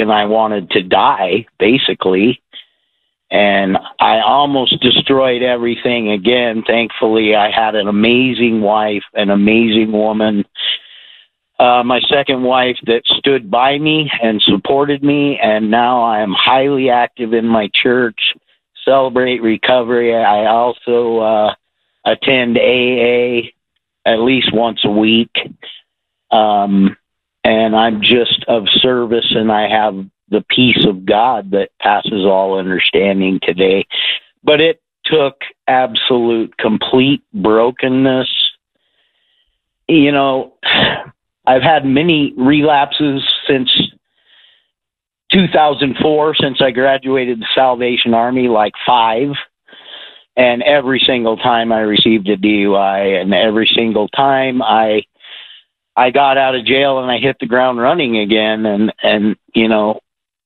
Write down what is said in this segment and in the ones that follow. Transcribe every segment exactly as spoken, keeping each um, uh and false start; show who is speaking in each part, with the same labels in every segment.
Speaker 1: and I wanted to die, basically. And I almost destroyed everything again. Thankfully, I had an amazing wife, an amazing woman. Uh, my second wife that stood by me and supported me. And now I am highly active in my church, Celebrate Recovery. I also uh, attend A A at least once a week. Um, and I'm just of service, and I have the peace of God that passes all understanding today. But it took absolute, complete brokenness. You know, I've had many relapses since two thousand four, since I graduated the Salvation Army, like five. And every single time I received a D U I, and every single time I I got out of jail and I hit the ground running again. And, and you know,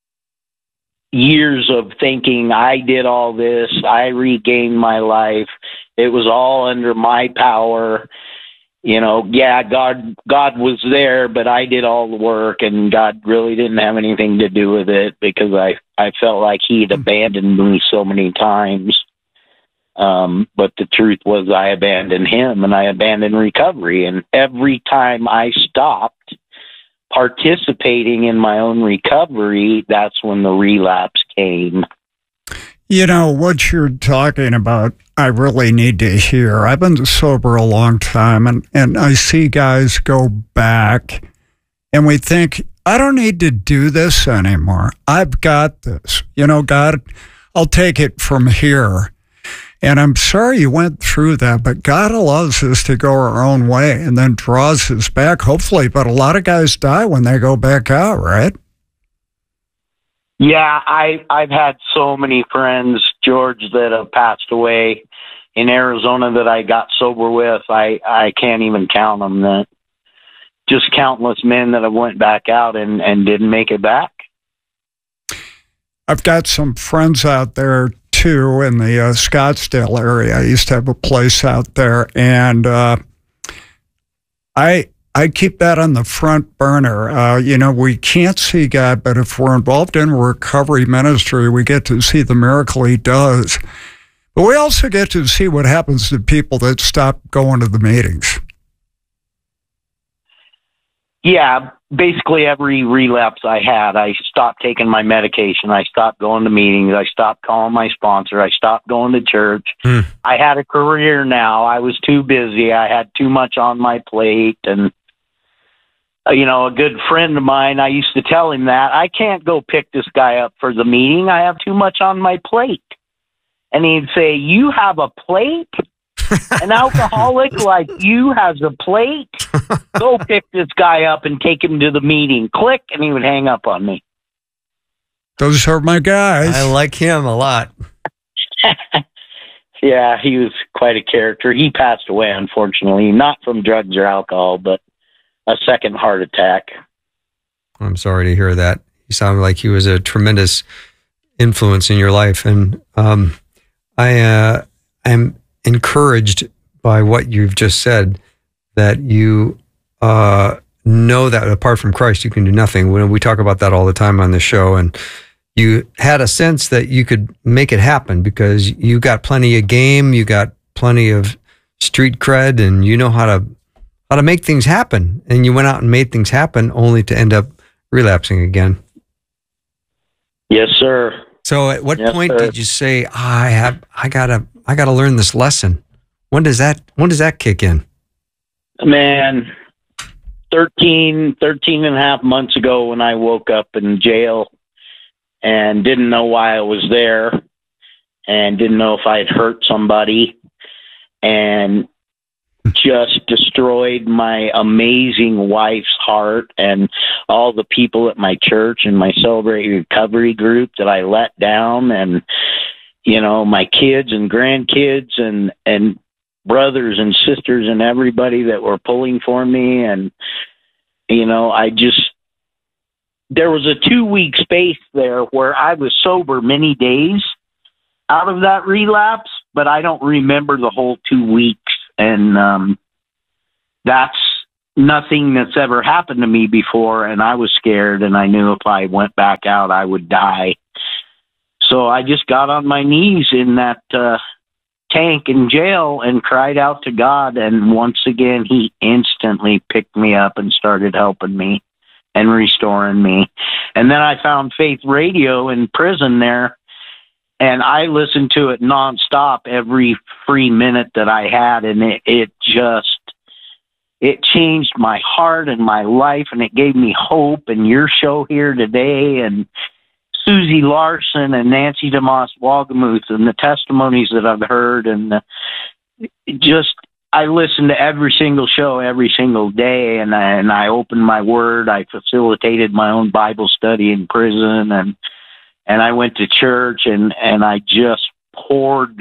Speaker 1: years of thinking I did all this, I regained my life. It was all under my power. You know, yeah, God, God was there, but I did all the work, and God really didn't have anything to do with it, because I, I felt like he'd abandoned me so many times. Um, but the truth was I abandoned him, and I abandoned recovery. And every time I stopped participating in my own recovery, that's when the relapse came.
Speaker 2: You know, what you're talking about, I really need to hear. I've been sober a long time, and, and I see guys go back, and we think, I don't need to do this anymore. I've got this. You know, God, I'll take it from here. And I'm sorry you went through that, but God allows us to go our own way and then draws us back, hopefully. But a lot of guys die when they go back out, right?
Speaker 1: Yeah, I, I've had so many friends, George, that have passed away in Arizona that I got sober with. I, I can't even count them. That just countless men that have went back out and, and didn't make it back.
Speaker 2: I've got some friends out there too in the uh, Scottsdale area. I used to have a place out there, and uh, I I keep that on the front burner. Uh, you know, we can't see God, but if we're involved in recovery ministry, we get to see the miracle he does. But we also get to see what happens to people that stop going to the meetings.
Speaker 1: Yeah, basically every relapse I had, I stopped taking my medication. I stopped going to meetings. I stopped calling my sponsor. I stopped going to church. Mm. I had a career now. I was too busy. I had too much on my plate. And, uh, you know, a good friend of mine, I used to tell him that, I can't go pick this guy up for the meeting. I have too much on my plate. And he'd say, you have a plate? An alcoholic like you has a plate? Go pick this guy up and take him to the meeting. Click, and he would hang up on me.
Speaker 2: Those are my guys.
Speaker 3: I like him a lot.
Speaker 1: Yeah, he was quite a character. He passed away, unfortunately, not from drugs or alcohol, but a second heart attack.
Speaker 3: I'm sorry to hear that. He sounded like he was a tremendous influence in your life. And um, I uh, am encouraged by what you've just said, that you uh, know that apart from Christ, you can do nothing. When we talk about that all the time on the show, and you had a sense that you could make it happen because you got plenty of game, you got plenty of street cred, and you know how to how to make things happen. And you went out and made things happen, only to end up relapsing again.
Speaker 1: Yes, sir.
Speaker 3: So, at what
Speaker 1: yes,
Speaker 3: point
Speaker 1: sir.
Speaker 3: did you say, oh, "I have, I gotta, I gotta learn this lesson"? When does that, when does that kick in?
Speaker 1: Man, thirteen, thirteen and a half months ago, when I woke up in jail and didn't know why I was there, and didn't know if I had hurt somebody, and just destroyed my amazing wife's heart and all the people at my church and my Celebrate Recovery group that I let down, and, you know, my kids and grandkids and, and brothers and sisters and everybody that were pulling for me. And, you know, I just, there was a two week space there where I was sober many days out of that relapse, but I don't remember the whole two weeks. And um, that's nothing that's ever happened to me before, and I was scared, and I knew if I went back out, I would die. So I just got on my knees in that uh, tank in jail and cried out to God, and once again, he instantly picked me up and started helping me and restoring me. And then I found Faith Radio in prison there, and I listened to it nonstop every free minute that I had, and it, it just, it changed my heart and my life, and it gave me hope. And your show here today, and Susie Larson and Nancy DeMoss Wolgemuth, and the testimonies that I've heard, and the, just, I listened to every single show every single day, and I, and I opened my word. I facilitated my own Bible study in prison, and and I went to church, and, and I just poured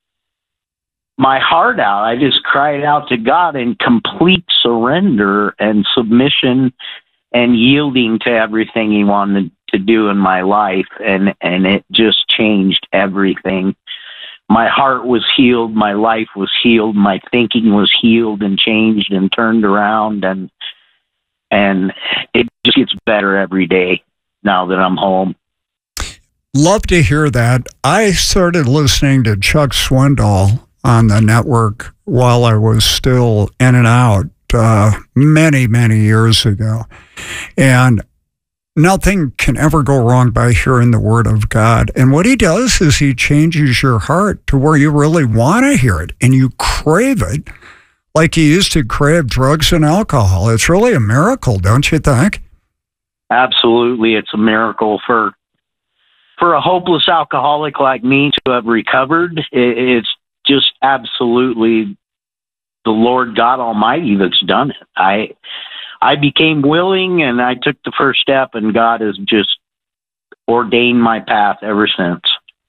Speaker 1: my heart out. I just cried out to God in complete surrender and submission and yielding to everything he wanted to do in my life. And, and it just changed everything. My heart was healed. My life was healed. My thinking was healed and changed and turned around. And, and it just gets better every day now that I'm home.
Speaker 2: Love to hear that. I started listening to Chuck Swindoll on the network while I was still in and out uh, many, many years ago. And nothing can ever go wrong by hearing the word of God. And what he does is he changes your heart to where you really want to hear it and you crave it like you used to crave drugs and alcohol. It's really a miracle, don't you think?
Speaker 1: Absolutely. It's a miracle for for a hopeless alcoholic like me to have recovered. It's just absolutely the Lord God Almighty that's done it. I I became willing, and I took the first step, and God has just ordained my path ever since.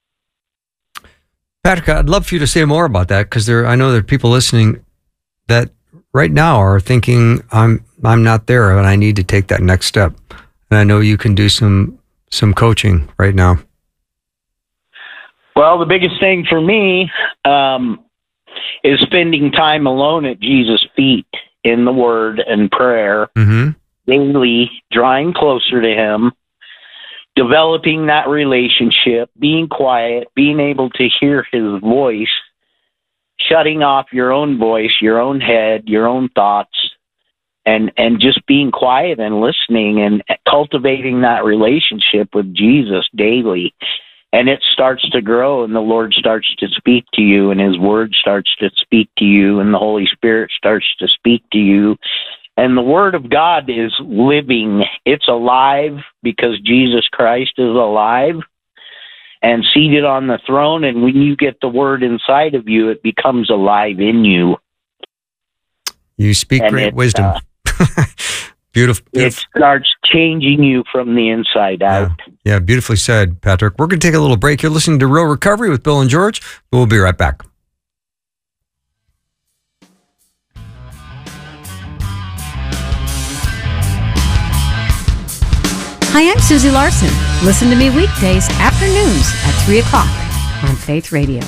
Speaker 3: Patrick, I'd love for you to say more about that, because there, I know there are people listening that right now are thinking, I'm I'm not there, and I need to take that next step. And I know you can do some some coaching right now.
Speaker 1: Well, the biggest thing for me um, is spending time alone at Jesus' feet in the Word and prayer, mm-hmm. daily, drawing closer to Him, developing that relationship, being quiet, being able to hear His voice, shutting off your own voice, your own head, your own thoughts, and, and just being quiet and listening and cultivating that relationship with Jesus daily. And it starts to grow, and the Lord starts to speak to you, and His Word starts to speak to you, and the Holy Spirit starts to speak to you. And the Word of God is living. It's alive because Jesus Christ is alive and seated on the throne. And when you get the Word inside of you, it becomes alive in you.
Speaker 3: You speak and great it, wisdom. Uh, beautiful, beautiful.
Speaker 1: It starts changing you from the inside out.
Speaker 3: Yeah, yeah, beautifully said, Patrick. We're going to take a little break. You're listening to Real Recovery with Bill and George. We'll be right back.
Speaker 4: Hi, I'm Susie Larson. Listen to me weekdays afternoons at three o'clock on Faith Radio.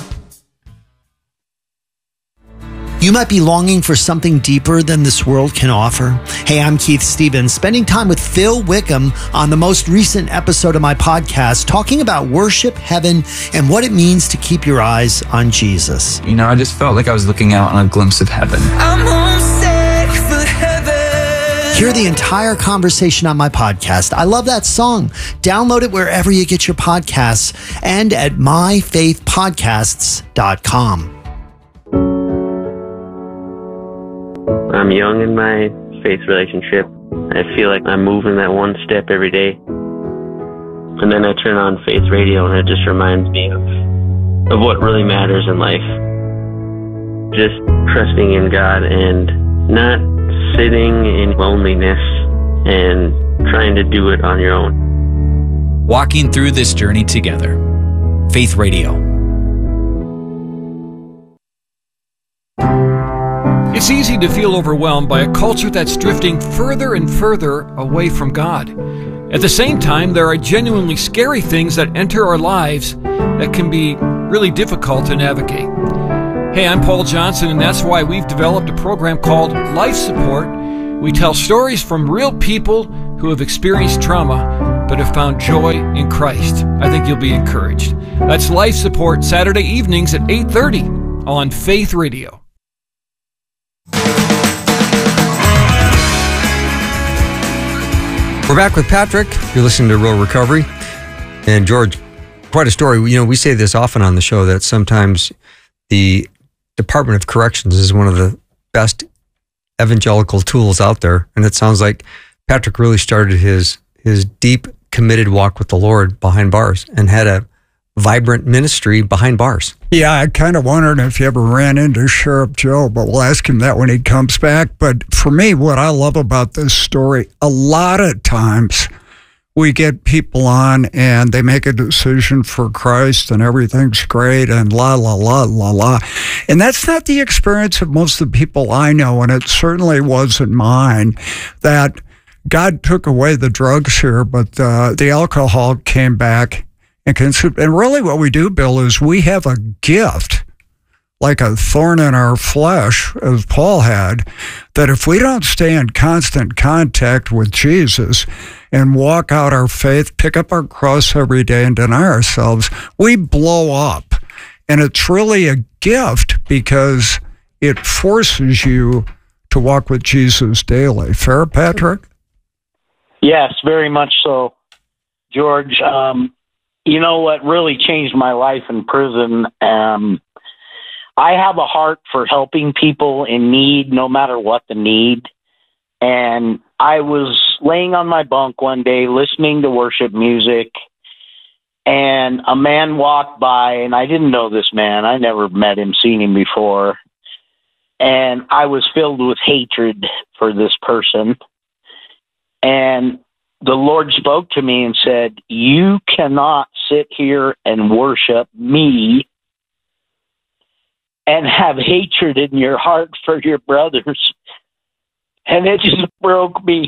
Speaker 5: You might be longing for something deeper than this world can offer. Hey, I'm Keith Stevens, spending time with Phil Wickham on the most recent episode of my podcast, talking about worship, heaven, and what it means to keep your eyes on Jesus.
Speaker 6: You know, I just felt like I was looking out on a glimpse of heaven. I'm homesick for heaven.
Speaker 5: Hear the entire conversation on my podcast. I love that song. Download it wherever you get your podcasts and at my faith podcasts dot com.
Speaker 7: I'm young in my faith relationship. I feel like I'm moving that one step every day. And then I turn on Faith Radio, and it just reminds me of, of what really matters in life. Just trusting in God and not sitting in loneliness and trying to do it on your own.
Speaker 8: Walking through this journey together. Faith Radio.
Speaker 9: It's easy to feel overwhelmed by a culture that's drifting further and further away from God. At the same time, there are genuinely scary things that enter our lives that can be really difficult to navigate. Hey, I'm Paul Johnson, and that's why we've developed a program called Life Support, We tell stories from real people who have experienced trauma but have found joy in Christ. I think you'll be encouraged. That's Life Support, Saturday evenings at eight thirty on Faith Radio.
Speaker 3: We're back with Patrick. You're listening to Real Recovery. And George, quite a story. You know, we say this often on the show that sometimes the Department of Corrections is one of the best evangelical tools out there. And it sounds like Patrick really started his his deep, committed walk with the Lord behind bars and had a vibrant ministry behind bars.
Speaker 2: Yeah, I kind of wondered if you ever ran into Sheriff Joe, but we'll ask him that when he comes back. But for me, what I love about this story, a lot of times we get people on and they make a decision for Christ and everything's great and la, la, la, la, la. And that's not the experience of most of the people I know, and it certainly wasn't mine, that God took away the drugs here, but uh, the alcohol came back. And, consider, and really what we do, Bill, is we have a gift, like a thorn in our flesh, as Paul had, that if we don't stay in constant contact with Jesus and walk out our faith, pick up our cross every day and deny ourselves, we blow up. And it's really a gift because it forces you to walk with Jesus daily. Fair, Patrick?
Speaker 1: Yes, very much so, George. Um, You know what really changed my life in prison? Um, I have a heart for helping people in need, no matter what the need. And I was laying on my bunk one day listening to worship music, and a man walked by, and I didn't know this man. I never met him, seen him before. And I was filled with hatred for this person. And the Lord spoke to me and said, you cannot sit here and worship me and have hatred in your heart for your brothers. And it just broke me.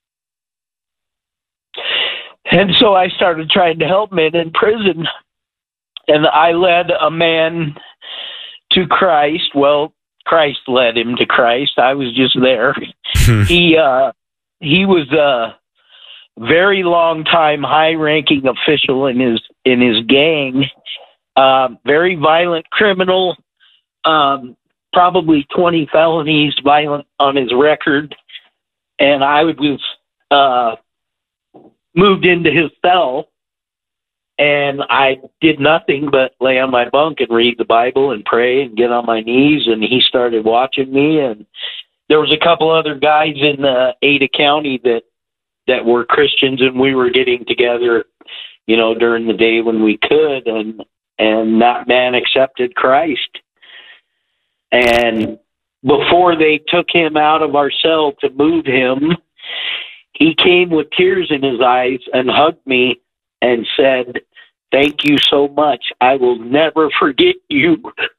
Speaker 1: And so I started trying to help men in prison. And I led a man to Christ. Well, Christ led him to Christ. I was just there. he, uh, he was, uh, very long time, high ranking official in his, in his gang, uh, very violent criminal, um, probably twenty felonies violent on his record. And I was, uh, moved into his cell, and I did nothing but lay on my bunk and read the Bible and pray and get on my knees. And he started watching me. And there was a couple other guys in uh, Ada County that, that were Christians, and we were getting together, you know, during the day when we could, and, and that man accepted Christ. And before they took him out of our cell to move him, he came with tears in his eyes and hugged me and said, thank you so much. I will never forget you.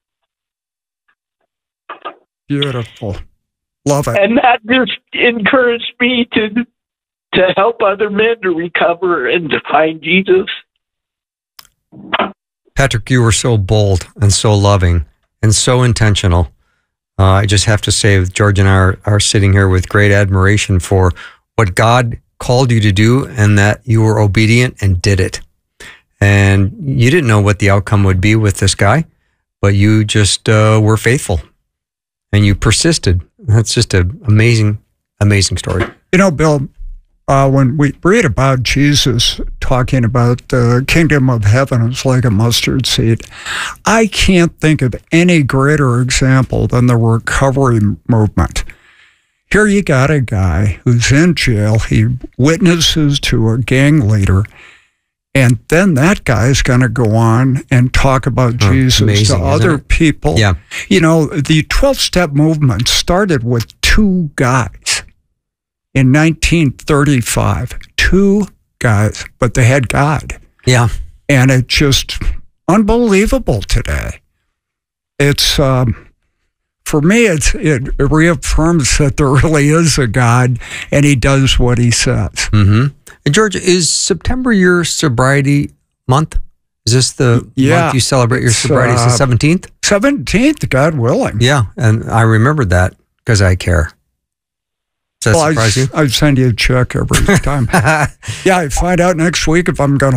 Speaker 2: Beautiful. Love it.
Speaker 1: And that just encouraged me to to help other men to recover and to find Jesus.
Speaker 3: Patrick, you were so bold and so loving and so intentional. Uh, I just have to say, George and I are, are sitting here with great admiration for what God called you to do, and that you were obedient and did it. And you didn't know what the outcome would be with this guy, but you just uh, were faithful and you persisted. That's just an amazing, amazing story.
Speaker 2: You know, Bill, Uh, when we read about Jesus talking about the kingdom of heaven, it's like a mustard seed. I can't think of any greater example than the recovery movement. Here you got a guy who's in jail. He witnesses to a gang leader, and then that guy's going to go on and talk about oh, Jesus amazing, to other it? people.
Speaker 3: Yeah.
Speaker 2: You know, the twelve-step movement started with two guys. In nineteen thirty-five, two guys, but they had God.
Speaker 3: Yeah.
Speaker 2: And it's just unbelievable today. It's, um, for me, it's, it reaffirms that there really is a God, and he does what he says.
Speaker 3: Mm-hmm. And George, is September your sobriety month? Is this the
Speaker 2: yeah,
Speaker 3: month you celebrate your sobriety? It's the seventeenth?
Speaker 2: seventeenth, God willing.
Speaker 3: Yeah, and I remembered that because I care. Does that
Speaker 2: well,
Speaker 3: surprise
Speaker 2: I,
Speaker 3: you?
Speaker 2: I send you a check every time. Yeah, I find out next week if I'm going to